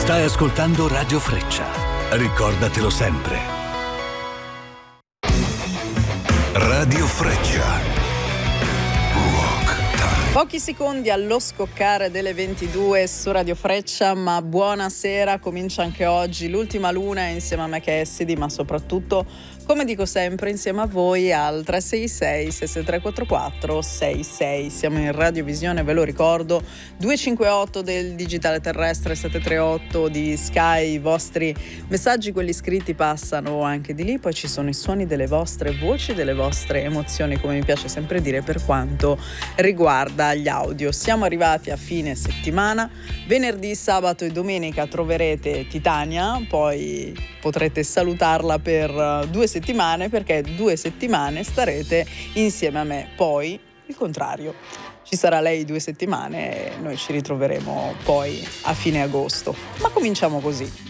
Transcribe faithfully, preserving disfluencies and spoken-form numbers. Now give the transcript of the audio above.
Stai ascoltando Radio Freccia. Ricordatelo sempre. Radio Freccia. Pochi secondi allo scoccare delle ventidue su Radio Freccia, ma buonasera, comincia anche oggi l'ultima luna insieme a me Cassidy, ma soprattutto, come dico sempre, insieme a voi al tre sei sei sei sei tre quattro quattro sei sei. Siamo in radiovisione, ve lo ricordo, due cinque otto del digitale terrestre, sette tre otto di Sky. I vostri messaggi, quelli scritti, passano anche di lì, poi ci sono i suoni delle vostre voci, delle vostre emozioni, come mi piace sempre dire, per quanto riguarda gli audio. Siamo arrivati a fine settimana, venerdì, sabato e domenica troverete Titania, poi potrete salutarla per due settimane, perché due settimane starete insieme a me, poi il contrario, ci sarà lei due settimane e noi ci ritroveremo poi a fine agosto. Ma cominciamo così.